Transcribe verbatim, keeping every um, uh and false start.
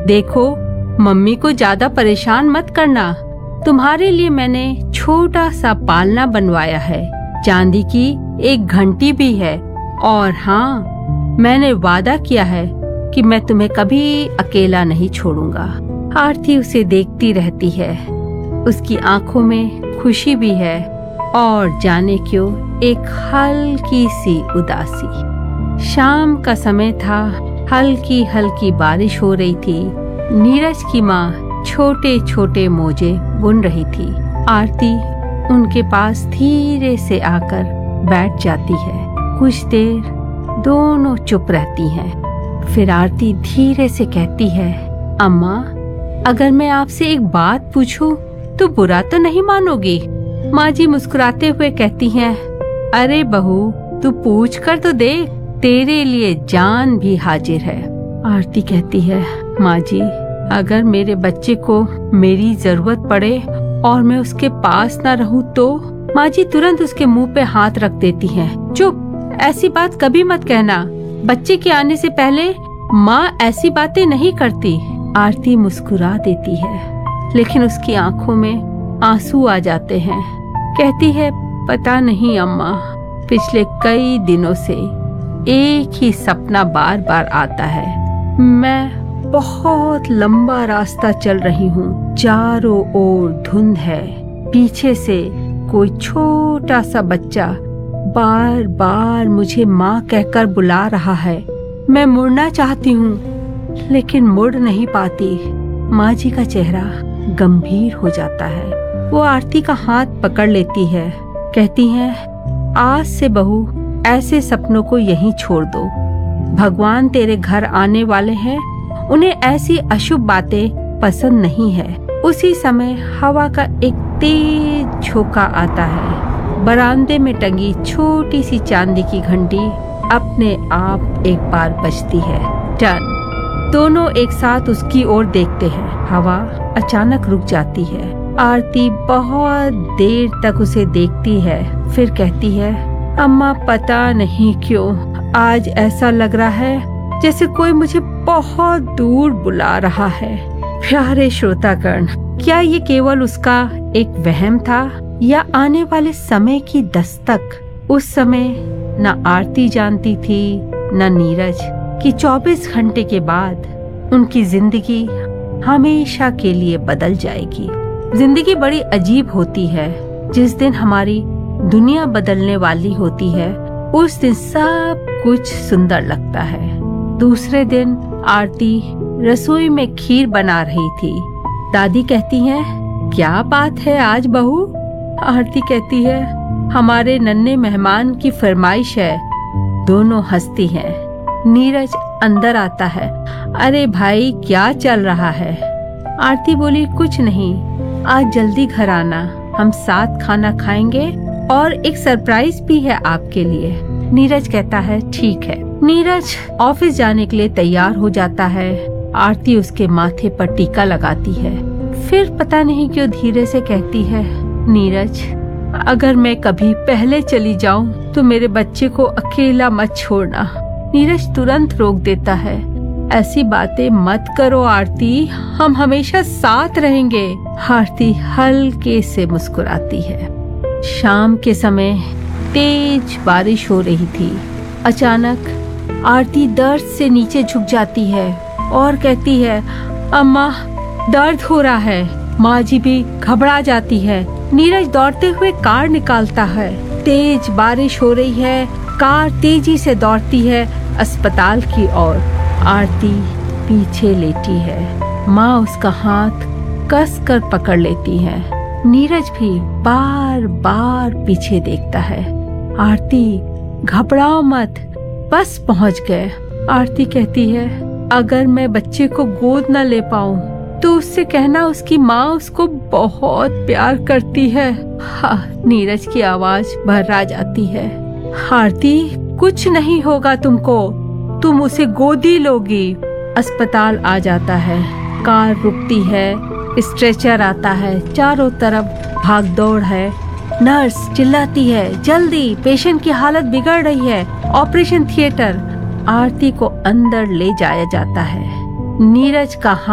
देखो, मम्मी को ज्यादा परेशान मत करना। तुम्हारे लिए मैंने छोटा सा पालना बनवाया है। चांदी की एक घंटी भी है। और हाँ, मैंने वादा किया है कि मैं तुम्हें कभी अकेला नहीं छोड़ूंगा। आरती उसे देखती रहती है। उसकी आंखों में खुशी भी है और जाने क्यों एक हल्की सी उदासी। शाम का समय था। हल्की हल्की बारिश हो रही थी। नीरज की माँ छोटे छोटे मोजे बुन रही थी। आरती उनके पास धीरे से आकर बैठ जाती है। कुछ देर दोनों चुप रहती हैं। फिर आरती धीरे से कहती है, अम्मा, अगर मैं आपसे एक बात पूछूं तो बुरा तो नहीं मानोगी? माँ जी मुस्कुराते हुए कहती हैं, अरे बहू, तू पूछ कर तो देख, तेरे लिए जान भी हाजिर है। आरती कहती है, माँ जी, अगर मेरे बच्चे को मेरी जरूरत पड़े और मैं उसके पास ना रहूं तो? माँ जी तुरंत उसके मुंह पे हाथ रख देती हैं। चुप, ऐसी बात कभी मत कहना। बच्चे के आने से पहले माँ ऐसी बातें नहीं करती। आरती मुस्कुरा देती है, लेकिन उसकी आंखों में आंसू आ जाते हैं। कहती है, पता नहीं अम्मा, पिछले कई दिनों से एक ही सपना बार बार आता है। मैं बहुत लंबा रास्ता चल रही हूँ। चारों ओर धुंध है। पीछे से कोई छोटा सा बच्चा बार बार मुझे माँ कहकर बुला रहा है। मैं मुड़ना चाहती हूँ लेकिन मुड़ नहीं पाती। माँ जी का चेहरा गंभीर हो जाता है। वो आरती का हाथ पकड़ लेती है। कहती हैं, आज से बहू ऐसे सपनों को यहीं छोड़ दो। भगवान तेरे घर आने वाले हैं। उन्हें ऐसी अशुभ बातें पसंद नहीं है। उसी समय हवा का एक तेज झोंका आता है। बरामदे में टंगी छोटी सी चांदी की घंटी अपने आप एक बार बजती है। टन। दोनों एक साथ उसकी ओर देखते हैं। हवा अचानक रुक जाती है। आरती बहुत देर तक उसे देखती है। फिर कहती है, अम्मा, पता नहीं क्यों आज ऐसा लग रहा है जैसे कोई मुझे बहुत दूर बुला रहा है। प्यारे श्रोतागण, क्या ये केवल उसका एक वहम था या आने वाले समय की दस्तक? उस समय न आरती जानती थी न नीरज कि चौबीस घंटे के बाद उनकी जिंदगी हमेशा के लिए बदल जाएगी। जिंदगी बड़ी अजीब होती है। जिस दिन हमारी दुनिया बदलने वाली होती है उस दिन सब कुछ सुंदर लगता है। दूसरे दिन आरती रसोई में खीर बना रही थी। दादी कहती हैं, क्या बात है आज बहू? आरती कहती है, हमारे नन्हे मेहमान की फरमाइश है। दोनों हंसती हैं। नीरज अंदर आता है। अरे भाई, क्या चल रहा है? आरती बोली, कुछ नहीं, आज जल्दी घर आना, हम साथ खाना खाएंगे और एक सरप्राइज भी है आपके लिए। नीरज कहता है, ठीक है। नीरज ऑफिस जाने के लिए तैयार हो जाता है। आरती उसके माथे पर टीका लगाती है। फिर पता नहीं क्यों धीरे से कहती है, नीरज, अगर मैं कभी पहले चली जाऊं तो मेरे बच्चे को अकेला मत छोड़ना। नीरज तुरंत रोक देता है, ऐसी बातें मत करो आरती, हम हमेशा साथ रहेंगे। आरती हल्के से मुस्कुराती है। शाम के समय तेज बारिश हो रही थी। अचानक आरती दर्द से नीचे झुक जाती है और कहती है, अम्मा, दर्द हो रहा है। माँ जी भी घबरा जाती है। नीरज दौड़ते हुए कार निकालता है। तेज बारिश हो रही है। कार तेजी से दौड़ती है अस्पताल की ओर। आरती पीछे लेटी है। माँ उसका हाथ कस कर पकड़ लेती है। नीरज भी बार बार पीछे देखता है। आरती, घबराओ मत, बस पहुँच गए। आरती कहती है, अगर मैं बच्चे को गोद न ले पाऊं तो उससे कहना उसकी माँ उसको बहुत प्यार करती है। हाँ, नीरज की आवाज भर्रा जाती है। आरती, कुछ नहीं होगा तुमको, तुम उसे गोदी लोगी। अस्पताल आ जाता है। कार रुकती है। स्ट्रेचर आता है। चारों तरफ भागदौड़ है। नर्स चिल्लाती है, जल्दी, पेशेंट की हालत बिगड़ रही है, ऑपरेशन थिएटर। आरती को अंदर ले जाया जाता है। नीरज का